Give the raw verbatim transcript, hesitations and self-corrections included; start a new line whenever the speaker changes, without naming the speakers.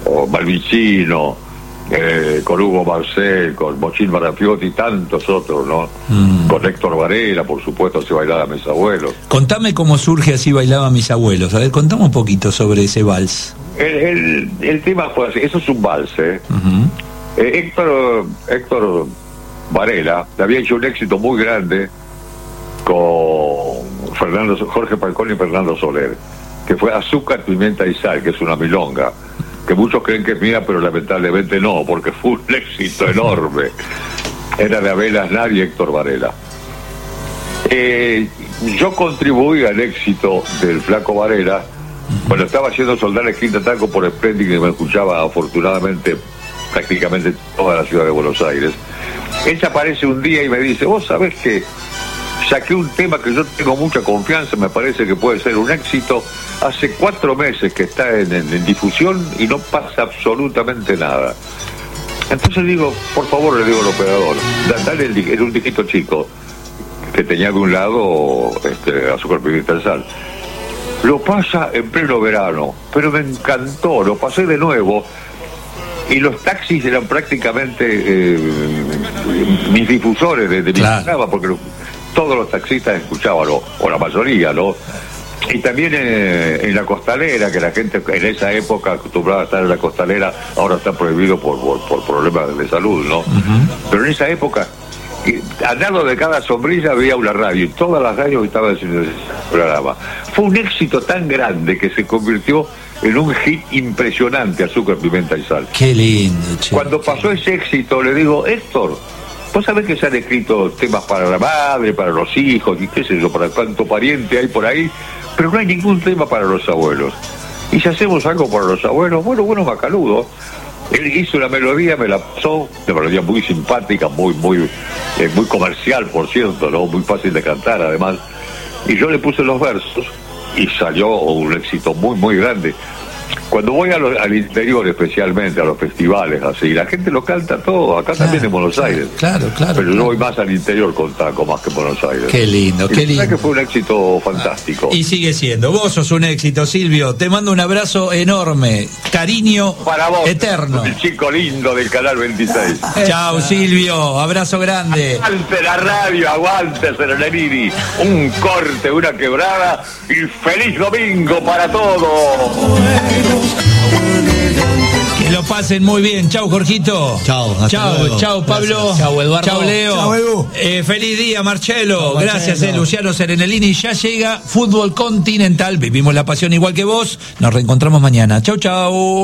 o Malvicino, eh, con Hugo Marcel, con Mochín Marafiotti y tantos otros, ¿no? Mm. Con Héctor Varela, por supuesto, Así bailaba mis abuelos.
Contame cómo surge Así bailaban mis abuelos. A ver, contame un poquito sobre ese vals.
El, el, el tema fue así, eso es un vals, ¿eh? Uh-huh. eh Héctor, Héctor Varela había hecho un éxito muy grande con Fernando Jorge Falcón y Fernando Soler, que fue Azúcar, Pimienta y Sal, que es una milonga, que muchos creen que es mía, pero lamentablemente no, porque fue un éxito enorme. Era de Abel Aznar y Héctor Varela. Eh, yo contribuí al éxito del Flaco Varela cuando estaba haciendo Soldar el Quinta Tango por Splendid, que me escuchaba afortunadamente prácticamente toda la ciudad de Buenos Aires. Ella aparece un día y me dice: vos sabés que saqué un tema que yo tengo mucha confianza, me parece que puede ser un éxito, hace cuatro meses que está en, en, en difusión y no pasa absolutamente nada. Entonces digo, por favor, le digo al operador, dale el, era un disquito chico que tenía de un lado este, Azúcar, Pimienta y Sal. Lo pasa en pleno verano, pero me encantó, lo pasé de nuevo. Y los taxis eran prácticamente eh, mis difusores de, de mi
claro.
programa, porque lo, todos los taxistas escuchaban, o, o la mayoría, ¿no? Y también eh, en la Costanera, que la gente en esa época acostumbraba a estar en la Costanera, ahora está prohibido por, por, por problemas de salud, ¿no? Uh-huh. Pero en esa época, al lado de cada sombrilla había una radio, y todas las radios estaban haciendo ese programa. Fue un éxito tan grande que se convirtió en un hit impresionante, Azúcar, Pimienta y Sal.
Qué lindo, che.
Cuando pasó ese éxito, le digo: Héctor, vos sabés que se han escrito temas para la madre, para los hijos, y qué sé yo, para cuánto pariente hay por ahí, pero no hay ningún tema para los abuelos. Y si hacemos algo para los abuelos, bueno, bueno, macanudo. Él hizo una melodía, me la pasó, una melodía muy simpática, muy, muy, eh, muy comercial, por cierto, ¿no? Muy fácil de cantar, además. Y yo le puse los versos y salió un éxito muy, muy grande. Cuando voy a lo, al interior, especialmente a los festivales, así, la gente lo canta todo, acá claro, también en Buenos
claro,
Aires.
Claro, claro.
Pero
claro.
yo voy más al interior con taco, más que en Buenos Aires.
Qué lindo,
y
qué lindo.
que fue un éxito fantástico.
Y sigue siendo. Vos sos un éxito, Silvio. Te mando un abrazo enorme. Cariño
para vos,
eterno.
El chico lindo del Canal veintiséis.
Chao, Silvio. Abrazo grande.
Aguante la radio, aguante Serenelini. Un corte, una quebrada y feliz domingo para todos.
Que lo pasen muy bien. Chau, Jorgito.
Chau.
Chau, chau, Pablo.
Chau, Eduardo.
Chau, Leo.
Chau, Edu.
Eh, feliz día, Marcelo.
Chau,
Gracias,
Marcelo.
eh, Luciano Serenelini. Ya llega Fútbol Continental. Vivimos la pasión igual que vos. Nos reencontramos mañana. Chau, chau.